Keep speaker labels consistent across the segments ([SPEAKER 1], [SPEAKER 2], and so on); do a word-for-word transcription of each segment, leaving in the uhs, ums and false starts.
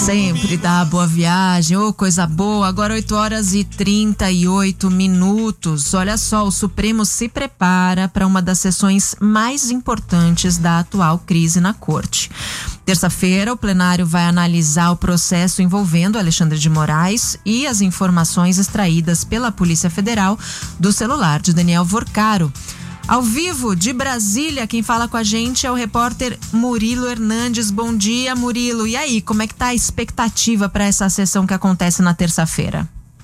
[SPEAKER 1] sempre dá boa viagem, ô, oh, coisa boa. Agora oito horas e trinta e oito minutos. Olha só, o Supremo se prepara para uma das sessões mais importantes da atual crise na corte. Terça-feira, o plenário vai analisar o processo envolvendo Alexandre de Moraes e as informações extraídas pela Polícia Federal do celular de Daniel Vorcaro. Ao vivo, de Brasília, quem fala com a gente é o repórter Murilo Hernandes. Bom dia, Murilo. E aí, como é que tá a expectativa para essa sessão que acontece na terça-feira?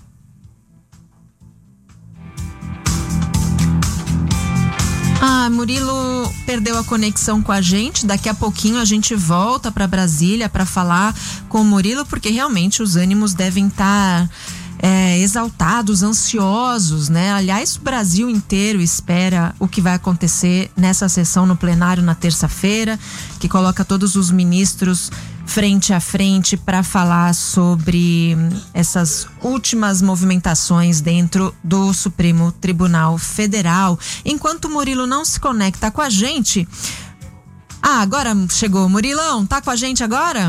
[SPEAKER 1] Ah, Murilo perdeu a conexão com a gente. Daqui a pouquinho a gente volta para Brasília para falar com o Murilo, porque realmente os ânimos devem estar É, exaltados, ansiosos, né? Aliás, o Brasil inteiro espera o que vai acontecer nessa sessão no plenário na terça-feira, que coloca todos os ministros frente a frente para falar sobre essas últimas movimentações dentro do Supremo Tribunal Federal. Enquanto o Murilo não se conecta com a gente... Ah, agora chegou. Murilão, tá com a gente agora?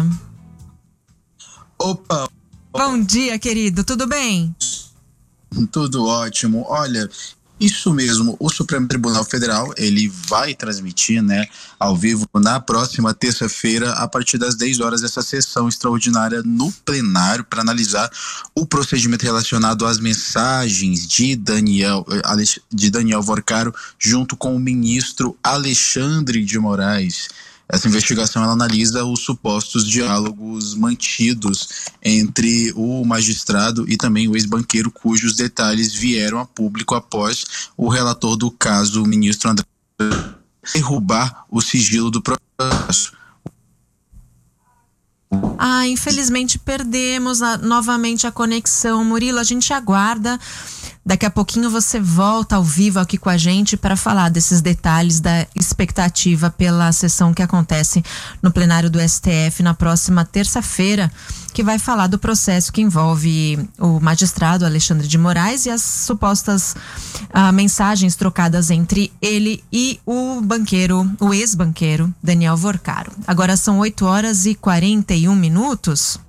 [SPEAKER 2] Opa!
[SPEAKER 1] Bom dia, querido. Tudo bem?
[SPEAKER 2] Tudo ótimo. Olha, isso mesmo, o Supremo Tribunal Federal, ele vai transmitir, né, ao vivo na próxima terça-feira, a partir das dez horas, essa sessão extraordinária no plenário para analisar o procedimento relacionado às mensagens de Daniel, de Daniel Vorcaro junto com o ministro Alexandre de Moraes. Essa investigação ela analisa os supostos diálogos mantidos entre o magistrado e também o ex-banqueiro, cujos detalhes vieram a público após o relator do caso, o ministro André, derrubar o sigilo do processo.
[SPEAKER 1] Ah, infelizmente perdemos a, novamente a conexão. Murilo, a gente aguarda. Daqui a pouquinho você volta ao vivo aqui com a gente para falar desses detalhes da expectativa pela sessão que acontece no plenário do S T F na próxima terça-feira, que vai falar do processo que envolve o magistrado Alexandre de Moraes e as supostas ah, mensagens trocadas entre ele e o banqueiro, o ex-banqueiro Daniel Vorcaro. Agora são oito horas e quarenta e um minutos.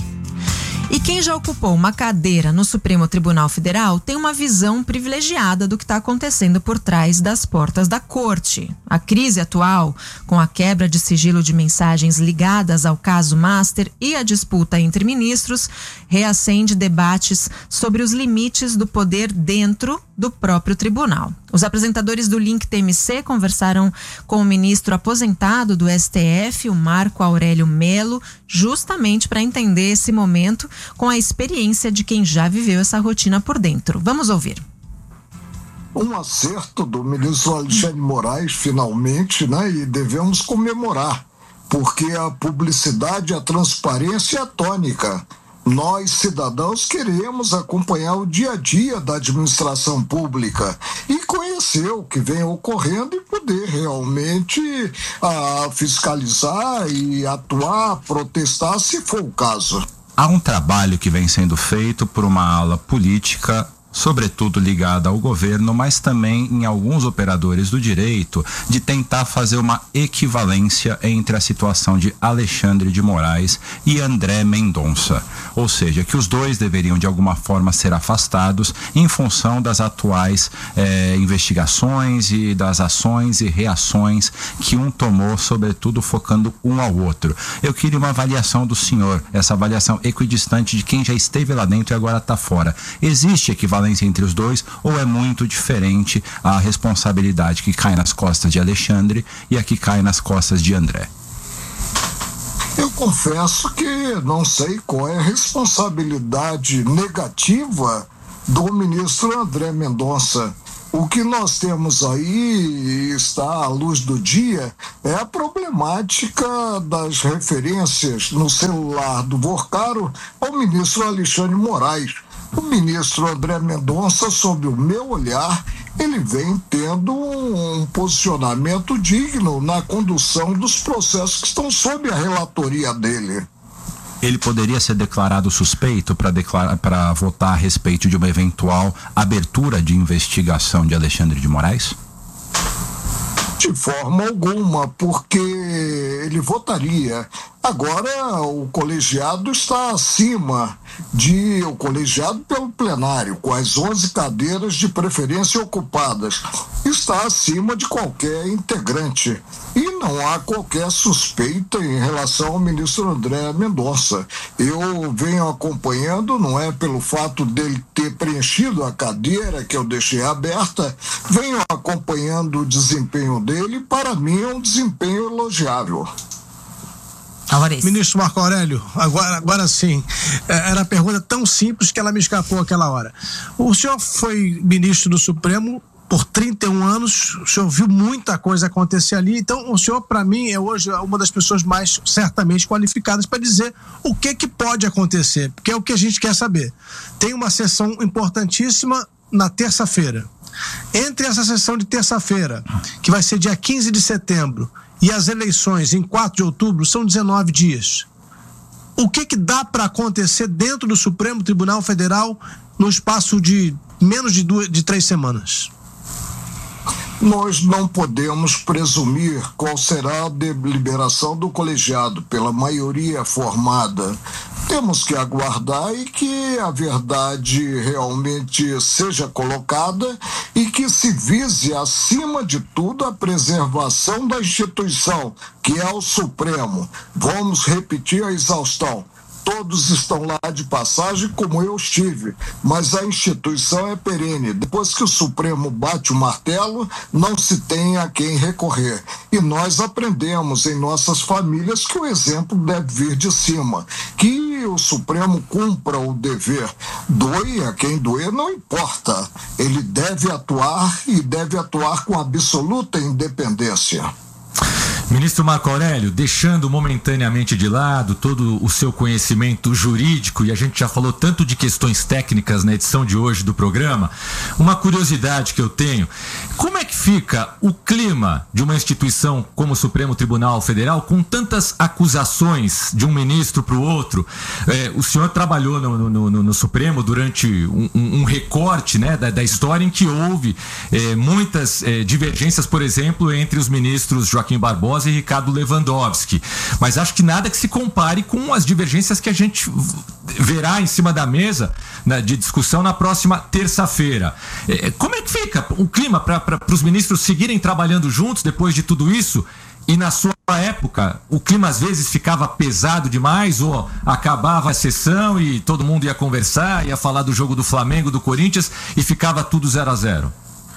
[SPEAKER 1] E quem já ocupou uma cadeira no Supremo Tribunal Federal tem uma visão privilegiada do que está acontecendo por trás das portas da corte. A crise atual, com a quebra de sigilo de mensagens ligadas ao caso Master e a disputa entre ministros, reacende debates sobre os limites do poder dentro do próprio tribunal. Os apresentadores do Link T M C conversaram com o ministro aposentado do S T F, o Marco Aurélio Melo, justamente para entender esse momento com a experiência de quem já viveu essa rotina por dentro. Vamos ouvir.
[SPEAKER 3] Um acerto do ministro Alexandre de Moraes, finalmente, né? E devemos comemorar, porque a publicidade, a transparência é a tônica. Nós, cidadãos, queremos acompanhar o dia a dia da administração pública e conhecer o que vem ocorrendo e poder realmente ah, fiscalizar e atuar, protestar, se for o caso.
[SPEAKER 4] Há um trabalho que vem sendo feito por uma ala política, sobretudo ligada ao governo, mas também em alguns operadores do direito, de tentar fazer uma equivalência entre a situação de Alexandre de Moraes e André Mendonça. Ou seja, que os dois deveriam de alguma forma ser afastados em função das atuais eh, investigações e das ações e reações que um tomou, sobretudo focando um ao outro. Eu queria uma avaliação do senhor, essa avaliação equidistante de quem já esteve lá dentro e agora está fora. Existe equivalência entre os dois ou é muito diferente a responsabilidade que cai nas costas de Alexandre e a que cai nas costas de André?
[SPEAKER 3] Eu confesso que não sei qual é a responsabilidade negativa do ministro André Mendonça. O que nós temos aí, está à luz do dia, é a problemática das referências no celular do Vorcaro ao ministro Alexandre de Moraes. O ministro André Mendonça, sob o meu olhar, ele vem tendo um posicionamento digno na condução dos processos que estão sob a relatoria dele.
[SPEAKER 4] Ele poderia ser declarado suspeito para declarar, para votar a respeito de uma eventual abertura de investigação de Alexandre de Moraes?
[SPEAKER 3] De forma alguma, porque ele votaria. Agora, o colegiado está acima de... O colegiado pelo plenário, com as onze cadeiras de preferência ocupadas, está acima de qualquer integrante. E não há qualquer suspeita em relação ao ministro André Mendonça. Eu venho acompanhando, não é pelo fato dele ter preenchido a cadeira que eu deixei aberta, venho acompanhando o desempenho dele, para mim é um desempenho elogiável.
[SPEAKER 5] Ministro Marco Aurélio, agora, agora sim, era a pergunta tão simples que ela me escapou aquela hora. O senhor foi ministro do Supremo por trinta e um anos, o senhor viu muita coisa acontecer ali, então o senhor, para mim, é hoje uma das pessoas mais certamente qualificadas para dizer o que que pode acontecer, porque é o que a gente quer saber. Tem uma sessão importantíssima na terça-feira. Entre essa sessão de terça-feira, que vai ser dia quinze de setembro, e as eleições em quatro de outubro, são dezenove dias. O que que dá para acontecer dentro do Supremo Tribunal Federal no espaço de menos de, duas, de três semanas?
[SPEAKER 3] Nós não podemos presumir qual será a deliberação do colegiado pela maioria formada. Temos que aguardar e que a verdade realmente seja colocada e que se vise, acima de tudo, a preservação da instituição, que é o Supremo. Vamos repetir a exaustão. Todos estão lá de passagem, como eu estive, mas a instituição é perene. Depois que o Supremo bate o martelo, não se tem a quem recorrer. E nós aprendemos em nossas famílias que o exemplo deve vir de cima, que o Supremo cumpra o dever. Doe a quem doer, não importa. Ele deve atuar e deve atuar com absoluta independência.
[SPEAKER 6] Ministro Marco Aurélio, deixando momentaneamente de lado todo o seu conhecimento jurídico, e a gente já falou tanto de questões técnicas na edição de hoje do programa, uma curiosidade que eu tenho: como é que fica o clima de uma instituição como o Supremo Tribunal Federal com tantas acusações de um ministro para o outro? É, o senhor trabalhou no, no, no, no Supremo durante um, um, um recorte, né, da, da história em que houve é, muitas é, divergências, por exemplo, entre os ministros Joaquim Barbosa e Ricardo Lewandowski, mas acho que nada que se compare com as divergências que a gente verá em cima da mesa, né, de discussão na próxima terça-feira. É, como é que fica o clima para os ministros seguirem trabalhando juntos depois de tudo isso? E na sua época, o clima às vezes ficava pesado demais, ou acabava a sessão e todo mundo ia conversar, ia falar do jogo do Flamengo, do Corinthians, e ficava tudo zero a zero?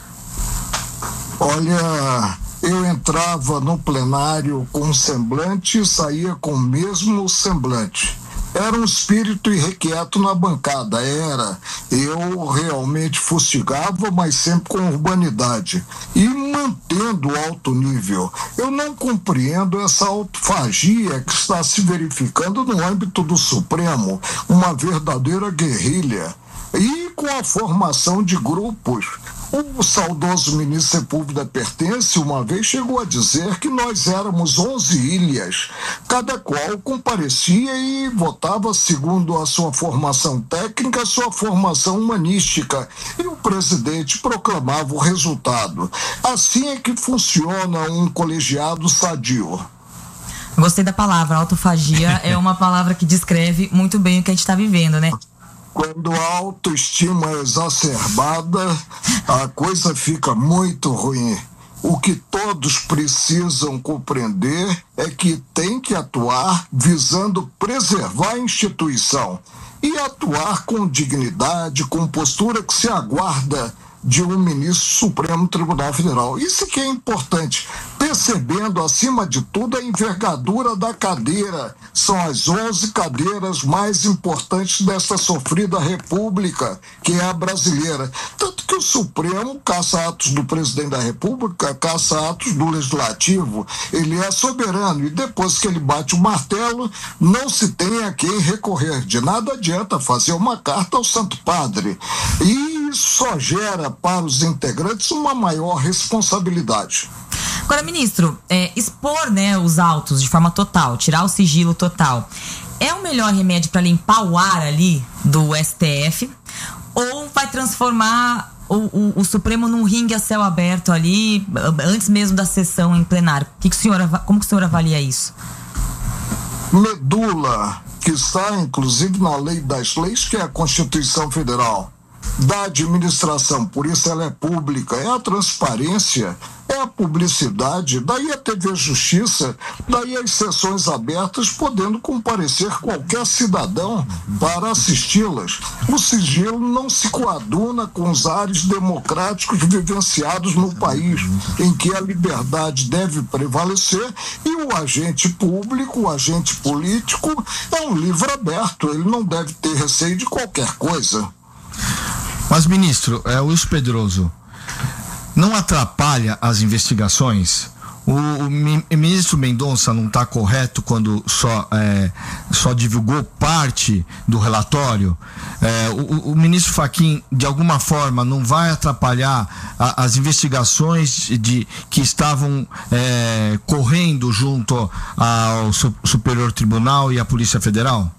[SPEAKER 3] Olha, eu entrava no plenário com um semblante e saía com o mesmo semblante. Era um espírito irrequieto na bancada, era. Eu realmente fustigava, mas sempre com urbanidade. E mantendo alto nível. Eu não compreendo essa autofagia que está se verificando no âmbito do Supremo, uma verdadeira guerrilha. E com a formação de grupos. O saudoso ministro Sepúlveda Pertence uma vez chegou a dizer que nós éramos onze ilhas, cada qual comparecia e votava segundo a sua formação técnica, a sua formação humanística, e o presidente proclamava o resultado. Assim é que funciona um colegiado sadio.
[SPEAKER 7] Gostei da palavra, autofagia é uma palavra que descreve muito bem o que a gente está vivendo, né?
[SPEAKER 3] Quando a autoestima é exacerbada, a coisa fica muito ruim. O que todos precisam compreender é que tem que atuar visando preservar a instituição e atuar com dignidade, com postura que se aguarda de um ministro do Supremo Tribunal Federal. Isso que é importante, percebendo, acima de tudo, a envergadura da cadeira. São as onze cadeiras mais importantes desta sofrida república, que é a brasileira. Tanto que o Supremo caça atos do presidente da República, caça atos do Legislativo. Ele é soberano e depois que ele bate o martelo, não se tem a quem recorrer. De nada adianta fazer uma carta ao Santo Padre. E isso só gera para os integrantes uma maior responsabilidade.
[SPEAKER 7] Agora, ministro, é, expor, né, os autos de forma total, tirar o sigilo total, é o melhor remédio para limpar o ar ali do S T F? Ou vai transformar o, o, o Supremo num ringue a céu aberto ali, antes mesmo da sessão em plenário? Que que o senhor, como que o senhor avalia isso?
[SPEAKER 3] Medula, que está inclusive na lei das leis, que é a Constituição Federal, da administração, por isso ela é pública, é a transparência, é a publicidade, daí a T V Justiça, daí as sessões abertas, podendo comparecer qualquer cidadão para assisti-las. O sigilo não se coaduna com os ares democráticos vivenciados no país, em que a liberdade deve prevalecer e o agente público, o agente político, é um livro aberto, ele não deve ter receio de qualquer coisa.
[SPEAKER 8] Mas, ministro, é, Wilson Pedroso, não atrapalha as investigações? O, o ministro Mendonça não está correto quando só, é, só divulgou parte do relatório? É, o, o ministro Fachin, de alguma forma, não vai atrapalhar a, as investigações de, que estavam é, correndo junto ao Superior Tribunal e à Polícia Federal?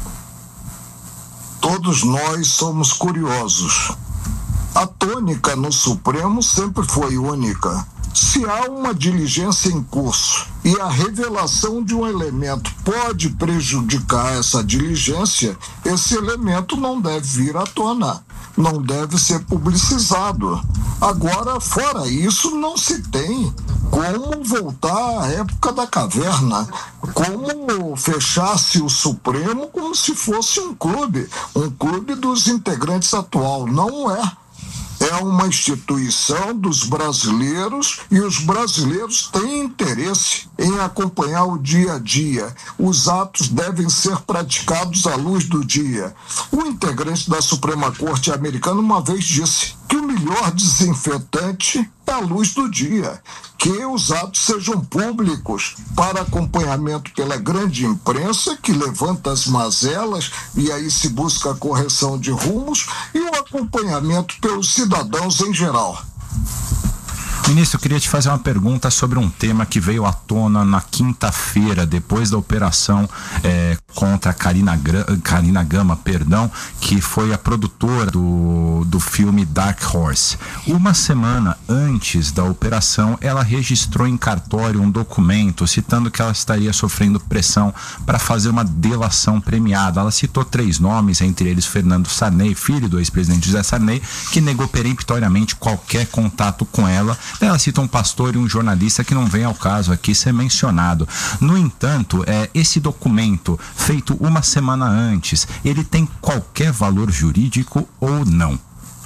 [SPEAKER 3] Todos nós somos curiosos. A tônica no Supremo sempre foi única. Se há uma diligência em curso e a revelação de um elemento pode prejudicar essa diligência, esse elemento não deve vir à tona, não deve ser publicizado. Agora, fora isso, não se tem como voltar à época da caverna, como fechar-se o Supremo como se fosse um clube, um clube dos integrantes atual. Não é. É uma instituição dos brasileiros e os brasileiros têm interesse em acompanhar o dia a dia. Os atos devem ser praticados à luz do dia. O integrante da Suprema Corte americana uma vez disse que o melhor desinfetante é a luz do dia, que os atos sejam públicos para acompanhamento pela grande imprensa, que levanta as mazelas e aí se busca a correção de rumos, e o acompanhamento pelos cidadãos em geral.
[SPEAKER 4] Ministro, eu queria te fazer uma pergunta sobre um tema que veio à tona na quinta-feira, depois da operação é, contra a Karina, Karina Gama, perdão, que foi a produtora do, do filme Dark Horse. Uma semana antes da operação, ela registrou em cartório um documento citando que ela estaria sofrendo pressão para fazer uma delação premiada. Ela citou três nomes, entre eles Fernando Sarney, filho do ex-presidente José Sarney, que negou peremptoriamente qualquer contato com ela. Ela cita um pastor e um jornalista que não vem ao caso aqui ser mencionado. No entanto, é, esse documento, feito uma semana antes, ele tem qualquer valor jurídico ou não?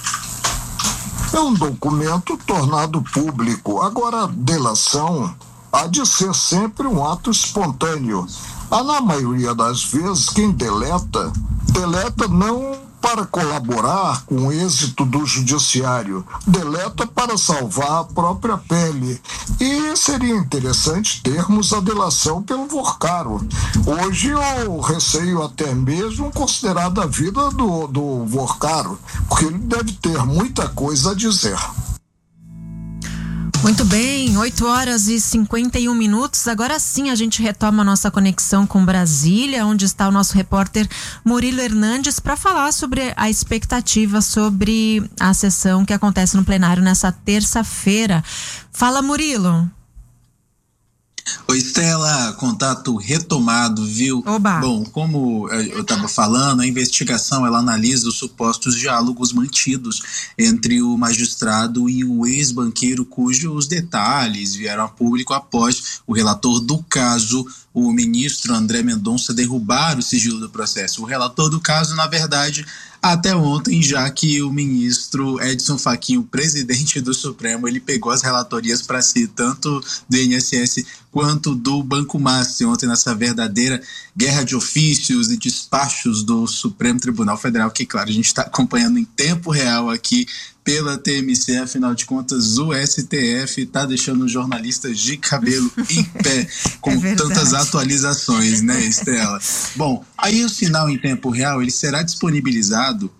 [SPEAKER 3] É um documento tornado público. Agora, a delação há de ser sempre um ato espontâneo. Ah, na maioria das vezes, quem deleta, deleta não para colaborar com o êxito do judiciário, deleta para salvar a própria pele. E seria interessante termos a delação pelo Vorcaro. Hoje eu receio até mesmo considerar a vida do, do Vorcaro, porque ele deve ter muita coisa a dizer.
[SPEAKER 1] Muito bem, oito horas e cinquenta e um minutos. Agora sim a gente retoma a nossa conexão com Brasília, onde está o nosso repórter Murilo Hernandes, para falar sobre a expectativa sobre a sessão que acontece no plenário nessa terça-feira. Fala, Murilo.
[SPEAKER 2] Oi, Estela, contato retomado, viu?
[SPEAKER 1] Oba.
[SPEAKER 2] Bom, como eu estava falando, a investigação ela analisa os supostos diálogos mantidos entre o magistrado e o ex-banqueiro, cujos detalhes vieram a público após o relator do caso, o ministro André Mendonça, derrubar o sigilo do processo. O relator do caso, na verdade, até ontem, já que o ministro Edson Fachin, o presidente do Supremo, ele pegou as relatorias para si, tanto do I N S S quanto do Banco Master, ontem nessa verdadeira guerra de ofícios e despachos do Supremo Tribunal Federal, que, claro, a gente está acompanhando em tempo real aqui pela T M C, afinal de contas, o S T F está deixando os jornalistas de cabelo em pé, com é tantas atualizações, né, Estela? Bom, aí o sinal em tempo real, ele será disponibilizado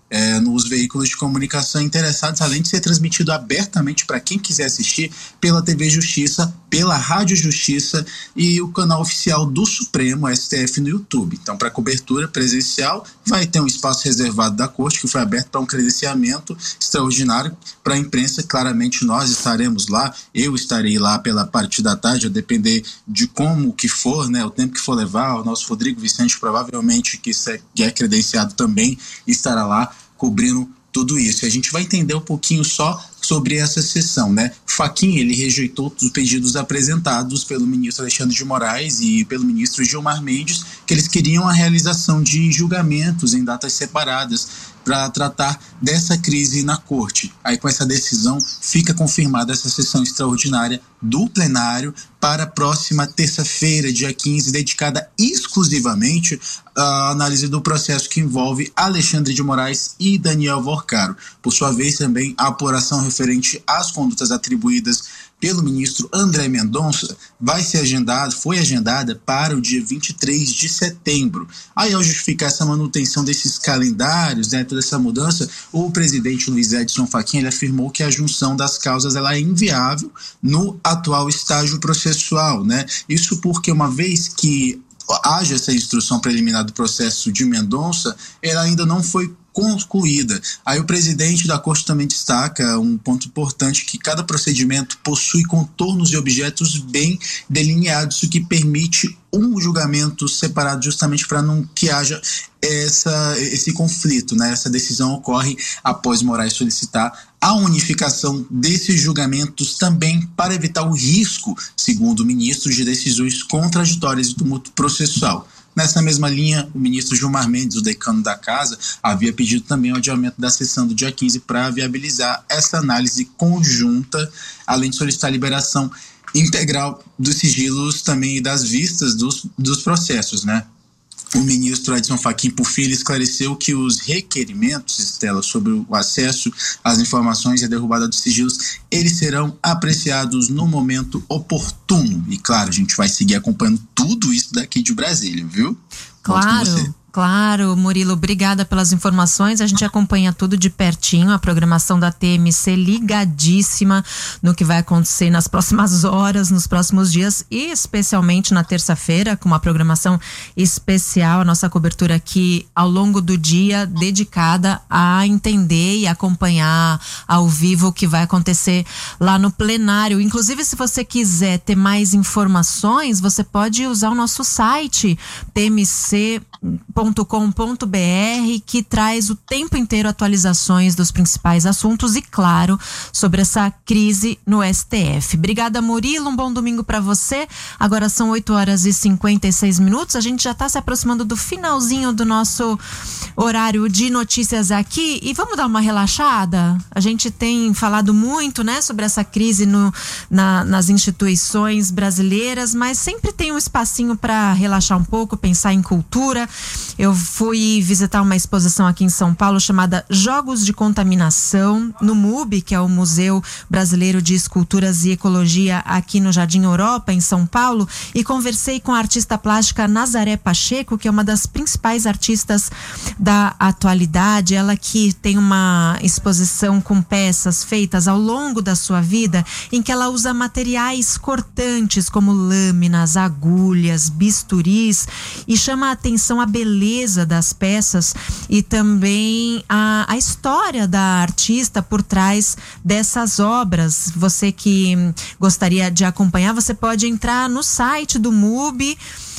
[SPEAKER 2] é, nos veículos de comunicação interessados, além de ser transmitido abertamente para quem quiser assistir pela T V Justiça, pela Rádio Justiça e o canal oficial do Supremo, S T F, no YouTube. Então, para cobertura presencial, vai ter um espaço reservado da Corte, que foi aberto para um credenciamento extraordinário para a imprensa. Claramente nós estaremos lá, eu estarei lá pela parte da tarde, a depender de como que for, né, o tempo que for levar. O nosso Rodrigo Vicente, provavelmente, que é credenciado também, estará lá cobrindo tudo isso. E a gente vai entender um pouquinho só sobre essa sessão, né? Fachin, ele rejeitou os pedidos apresentados pelo ministro Alexandre de Moraes e pelo ministro Gilmar Mendes, que eles queriam a realização de julgamentos em datas separadas para tratar dessa crise na corte. Aí, com essa decisão, fica confirmada essa sessão extraordinária do plenário para a próxima terça-feira, dia quinze, dedicada exclusivamente à análise do processo que envolve Alexandre de Moraes e Daniel Vorcaro. Por sua vez, também a apuração referente às condutas atribuídas pelo ministro André Mendonça vai ser agendada, foi agendada para o dia vinte e três de setembro. Aí, ao justificar essa manutenção desses calendários, né, toda essa mudança, o presidente Luiz Edson Fachin, ele afirmou que a junção das causas ela é inviável no atual estágio processual, né? Isso porque, uma vez que haja essa instrução preliminar do processo de Mendonça, ela ainda não foi concluída. Aí o presidente da Corte também destaca um ponto importante, que cada procedimento possui contornos e objetos bem delineados, o que permite um julgamento separado, justamente para não que haja essa, esse conflito, né? Essa decisão ocorre após Moraes solicitar a unificação desses julgamentos, também para evitar o risco, segundo o ministro, de decisões contraditórias e tumulto processual. Nessa mesma linha, o ministro Gilmar Mendes, o decano da casa, havia pedido também o adiamento da sessão do dia quinze para viabilizar essa análise conjunta, além de solicitar a liberação integral dos sigilos também e das vistas dos, dos processos, né? O ministro Edson Fachin, por fim, esclareceu que os requerimentos, Estela, sobre o acesso às informações e a derrubada dos sigilos, eles serão apreciados no momento oportuno. E, claro, a gente vai seguir acompanhando tudo isso daqui de Brasília, viu?
[SPEAKER 1] Claro. Claro, Murilo, obrigada pelas informações. A gente acompanha tudo de pertinho, a programação da T M C ligadíssima no que vai acontecer nas próximas horas, nos próximos dias e especialmente na terça-feira, com uma programação especial, a nossa cobertura aqui ao longo do dia dedicada a entender e acompanhar ao vivo o que vai acontecer lá no plenário. Inclusive, se você quiser ter mais informações, você pode usar o nosso site t m c ponto com ponto b r, que traz o tempo inteiro atualizações dos principais assuntos e, claro, sobre essa crise no S T F. Obrigada, Murilo, um bom domingo para você. Agora são oito horas e cinquenta e seis minutos, a gente já está se aproximando do finalzinho do nosso horário de notícias aqui e vamos dar uma relaxada? A gente tem falado muito, né, sobre essa crise no, na, nas instituições brasileiras, mas sempre tem um espacinho para relaxar um pouco, pensar em cultura. Eu fui visitar uma exposição aqui em São Paulo chamada Jogos de Contaminação, no M U B, que é o Museu Brasileiro de Esculturas e Ecologia aqui no Jardim Europa, em São Paulo, e conversei com a artista plástica Nazaré Pacheco, que é uma das principais artistas da atualidade. Ela que tem uma exposição com peças feitas ao longo da sua vida, em que ela usa materiais cortantes como lâminas, agulhas, bisturis, e chama a atenção a beleza das peças e também a, a história da artista por trás dessas obras. Você que gostaria de acompanhar, você pode entrar no site do M U B,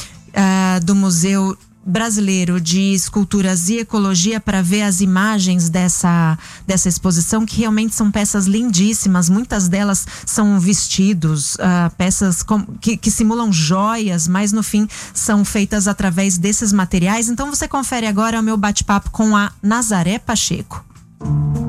[SPEAKER 1] uh, do Museu Brasileiro de Esculturas e Ecologia, para ver as imagens dessa, dessa exposição, que realmente são peças lindíssimas. Muitas delas são vestidos, uh, peças com, que, que simulam joias, mas no fim são feitas através desses materiais. Então você confere agora o meu bate-papo com a Nazaré Pacheco.